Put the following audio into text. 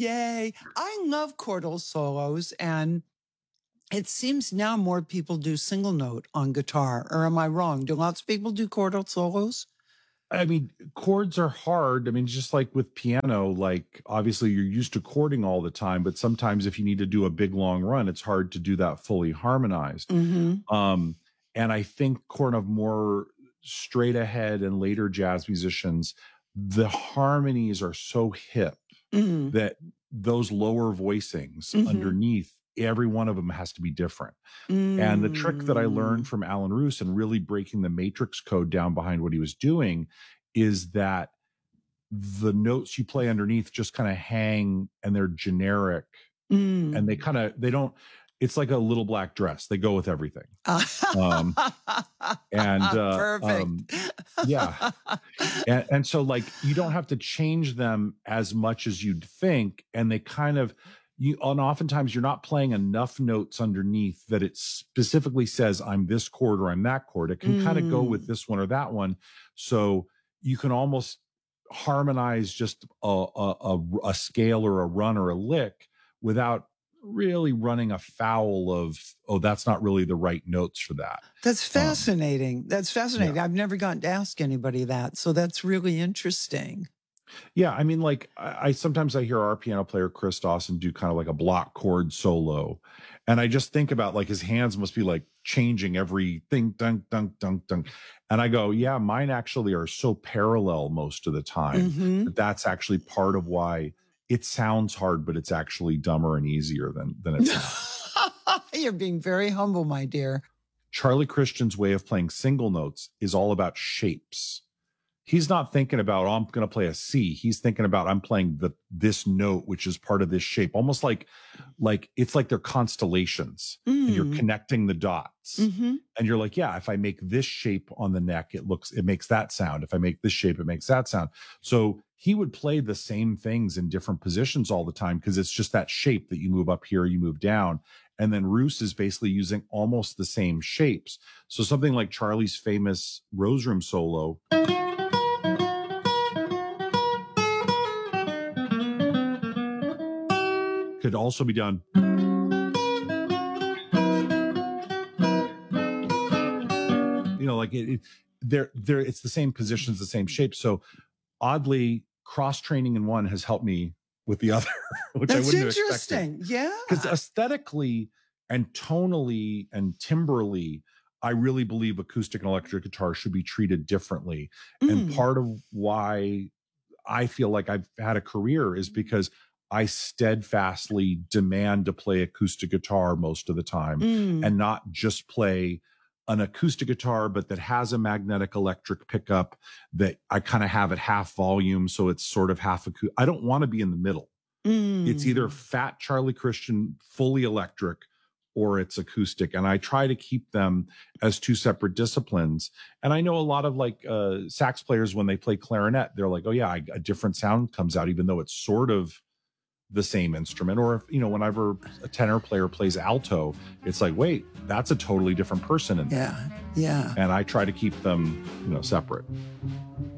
Yay. I love chordal solos, and it seems now more people do single note on guitar. Or am I wrong? Do lots of people do chordal solos? I mean, chords are hard. I mean, just like with piano, like obviously you're used to chording all the time, but sometimes if you need to do a big long run, it's hard to do that fully harmonized. And I think kind of more straight ahead and later jazz musicians, the harmonies are so hip that those lower voicings underneath, every one of them has to be different. And the trick that I learned from Alan Roos and really breaking the matrix code down behind what he was doing is that the notes you play underneath just kind of hang and they're generic and they don't, it's like a little black dress. They go with everything. Perfect. Yeah. And so like, you don't have to change them as much as you'd think. And they kind of, and oftentimes you're not playing enough notes underneath that it specifically says I'm this chord or I'm that chord. It can kind of go with this one or that one. So you can almost harmonize just a scale or a run or a lick without really running afoul of, oh, that's not really the right notes for that. That's fascinating. That's fascinating. Yeah. I've never gotten to ask anybody that. So that's really interesting. Yeah, I mean, like I sometimes I hear our piano player Chris Dawson do kind of like a block chord solo, and I just think about like his hands must be like changing everything, dunk, dunk, dunk, dunk, and I go, yeah, mine actually are so parallel most of the time that's actually part of why it sounds hard, but it's actually dumber and easier than it sounds. You're being very humble, my dear. Charlie Christian's way of playing single notes is all about shapes. He's not thinking about, oh, I'm going to play a C. He's thinking about, I'm playing this note, which is part of this shape. Almost like it's like they're constellations and you're connecting the dots. And you're like, yeah, if I make this shape on the neck, it makes that sound. If I make this shape, it makes that sound. So he would play the same things in different positions all the time because it's just that shape that you move up here, you move down. And then Roos is basically using almost the same shapes. So something like Charlie's famous Rose Room solo could also be done. You know, like it's the same positions, the same shape. So oddly, cross training in one has helped me with the other, which That's I wouldn't have interesting. expected. Yeah. Because aesthetically and tonally and timbrally, I really believe acoustic and electric guitar should be treated differently. And part of why I feel like I've had a career is because I steadfastly demand to play acoustic guitar most of the time and not just play an acoustic guitar, but that has a magnetic electric pickup that I kind of have at half volume. So it's sort of half acoustic. I don't want to be in the middle. It's either fat Charlie Christian, fully electric, or it's acoustic. And I try to keep them as two separate disciplines. And I know a lot of like sax players, when they play clarinet, they're like, oh yeah, a different sound comes out, even though it's sort of the same instrument. Or if, you know, whenever a tenor player plays alto, it's like, wait, that's a totally different person. Yeah. And I try to keep them, you know, separate.